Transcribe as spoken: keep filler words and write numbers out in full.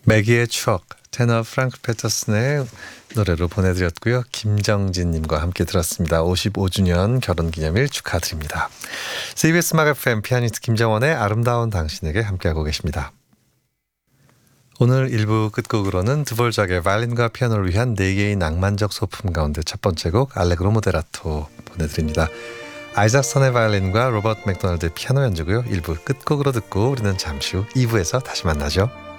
매기의 추억, 테너 프랑크 패터슨의 노래로 보내드렸고요. 김정진님과 함께 들었습니다. 오십오 주년 결혼기념일 축하드립니다. 씨비에스 음악 에프엠 피아니스트 김정원의 아름다운 당신에게 함께하고 계십니다. 오늘 일 부 끝곡으로는 드볼작의 바이올린과 피아노를 위한 네 개의 낭만적 소품 가운데 첫 번째 곡 알레그로 모데라토 보내드립니다. 아이작슨의 바이올린과 로버트 맥도날드의 피아노 연주고요. 일 부 끝곡으로 듣고 우리는 잠시 후 이 부에서 다시 만나죠.